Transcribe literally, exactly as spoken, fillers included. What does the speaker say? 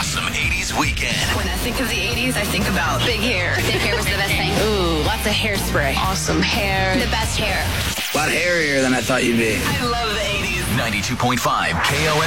awesome eighties weekend. When I think of the eighties, I think about big hair. Big hair was the best thing. Ooh, lots of hairspray. Awesome hair. The best hair. A lot hairier than I thought you'd be. I love the eighties. ninety-two point five K O M.